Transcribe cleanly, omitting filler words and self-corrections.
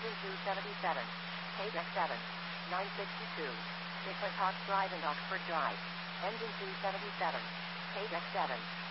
Engine 277. Page X7. 962. McClintock Drive and Oxford Drive. Engine 277. Page X7.